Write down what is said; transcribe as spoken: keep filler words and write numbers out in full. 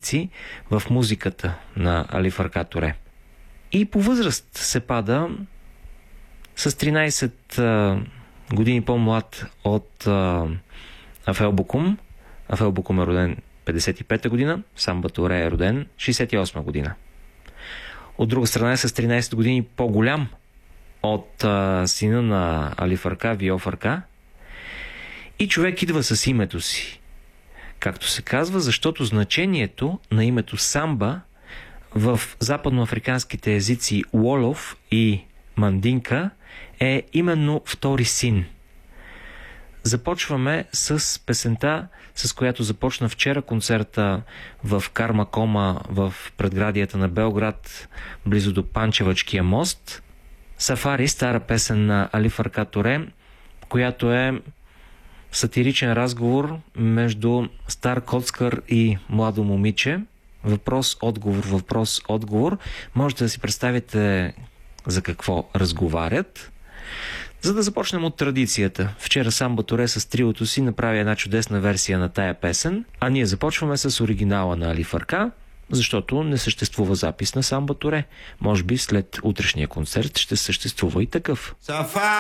езици в музиката на Али Фаркад Туре. И по възраст се пада с тринайсет а, години по-млад от а, Афел Бокум. Афел Бокум е роден петдесет и пета година, Самба Туре е роден шейсет и осма година. От друга страна е с тринайсет години по-голям от а, сина на Али Фарка, Вио Фарка. И човек идва с името си, както се казва, защото значението на името Самба в западноафриканските езици Уолов и Мандинка е именно втори син. Започваме с песента, с която започна вчера концерта в Кармакома в предградията на Белград, близо до Панчевачкия мост. Сафари, стара песен на Али Фаркад Туре, която е сатиричен разговор между стар коцкар и младо момиче. Въпрос-отговор, въпрос-отговор. Можете да си представите за какво разговарят. За да започнем от традицията. Вчера Самба Туре с триото си направи една чудесна версия на тая песен, а ние започваме с оригинала на Али Фарка, защото не съществува запис на Самба Туре. Може би след утрешния концерт ще съществува и такъв.